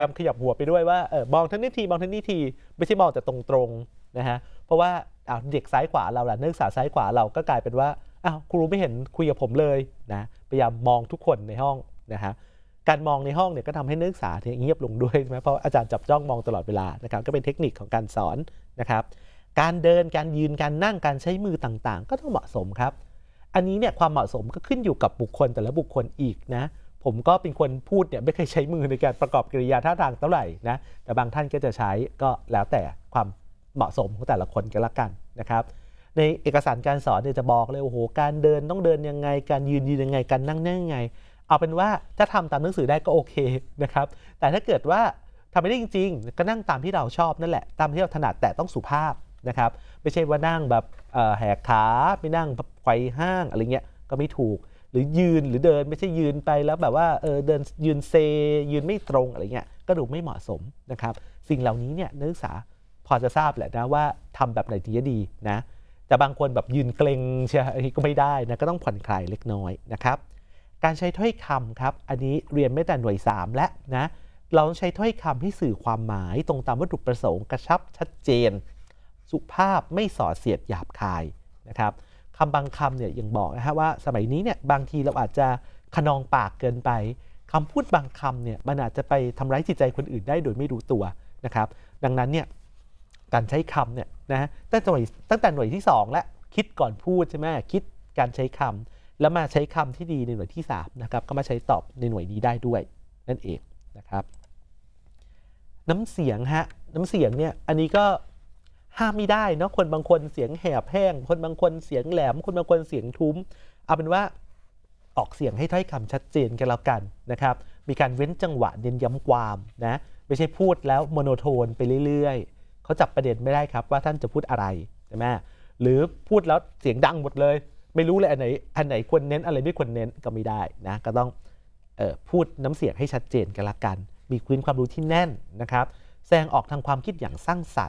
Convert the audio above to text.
ขยับหัวไปด้วยว่ามองทั้งนี้ทีมองทั้งนี้ทีไม่ใช่มองแต่ตรงๆนะฮะเพราะว่าเด็กซ้ายขวาเราล่ะนักศึกษาซ้ายขวาเราก็กลายเป็นว่าครูไม่เห็นคุยกับผมเลยนะพยายามมองทุกคนในห้องนะฮะการมองในห้องเนี่ยก็ทำให้นักศึกษาเงียบลงด้วยใช่ไหมเพราะอาจารย์จับจ้องมองตลอดเวลานะครับก็เป็นเทคนิคของการสอนนะครับการเดินการยืนการนั่งการใช้มือต่างๆก็ต้องเหมาะสมครับอันนี้เนี่ยความเหมาะสมก็ขึ้นอยู่กับบุคคลแต่ละบุคคลอีกนะผมก็เป็นคนพูดเนี่ยไม่เคยใช้มือในการประกอบกิริยาท่าทางเท่าไหร่นะแต่บางท่านก็จะใช้ก็แล้วแต่ความเหมาะสมของแต่ละคนกันละกันนะครับในเอกสารการสอนเนี่ยจะบอกเลยโอ้โหการเดินต้องเดินยังไงการยืนยังไงการนั่งยังไงเอาเป็นว่าถ้าทำตามหนังสือได้ก็โอเคนะครับแต่ถ้าเกิดว่าทำไม่ได้จริงๆก็นั่งตามที่เราชอบนั่นแหละตามที่เราถนัดแต่ต้องสุภาพนะครับไม่ใช่ว่านั่งแบบแหกขาไม่นั่งไขว่ห้างอะไรเงี้ยก็ไม่ถูกหรือยืนหรือเดินไม่ใช่ยืนไปแล้วแบบว่าเดินยืนเซยืนไม่ตรงอะไรเงี้ยก็ดูไม่เหมาะสมนะครับสิ่งเหล่านี้เนี่ยนักศึกษาพอจะทราบแหละนะว่าทำแบบไหนถึงจะดีนะแต่บางคนแบบยืนเกร็งเชียก็ไม่ได้นะก็ต้องผ่อนคลายเล็กน้อยนะครับการใช้ถ้อยคำครับอันนี้เรียนไม่แต่หน่วย3แล้วนะเราใช้ถ้อยคำที่สื่อความหมายตรงตามวัตถุประสงค์กระชับชัดเจนสุภาพไม่ส่อเสียดหยาบคายนะครับคำบางคำเนี่ยยังบอกนะฮะว่าสมัยนี้เนี่ยบางทีเราอาจจะขนองปากเกินไปคำพูดบางคำเนี่ยมันอาจจะไปทำร้ายจิตใจคนอื่นได้โดยไม่รู้ตัวนะครับดังนั้นเนี่ยการใช้คำเนี่ยนะตั้งแต่หน่วยที่2และคิดก่อนพูดใช่ไหมคิดการใช้คำแล้วมาใช้คำที่ดีในหน่วยที่3นะครับก็มาใช้ตอบในหน่วยนี้ได้ด้วยนั่นเองนะครับน้ำเสียงฮะน้ำเสียงเนี่ยอันนี้ก็ห้ามไม่ได้เนาะคนบางคนเสียงแหบแห้งคนบางคนเสียงแหลมคนบางคนเสียงทุ้มเอาเป็นว่าออกเสียงให้ถ้อยคำชัดเจนกันแล้วกันนะครับมีการเว้นจังหวะเน้นย้ำความนะไม่ใช่พูดแล้วโมโนโทนไปเรื่อยๆเขาจับประเด็นไม่ได้ครับว่าท่านจะพูดอะไรใช่ไหมหรือพูดแล้วเสียงดังหมดเลยไม่รู้เลยอันไหนควรเน้นอะไรไม่ควรเน้นก็ไม่ได้นะก็ต้องพูดน้ำเสียงให้ชัดเจนกันละกันมีพื้นความรู้ที่แน่นนะครับแสดงออกทางความคิดอย่างสร้างสรรค์